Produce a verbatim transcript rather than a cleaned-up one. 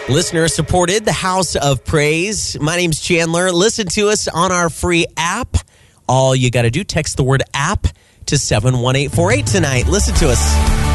Listener supported, the House of Praise. My name's Chandler. Listen to us on our free app. All you got to do, text the word app to seven one eight four eight tonight. Listen to us.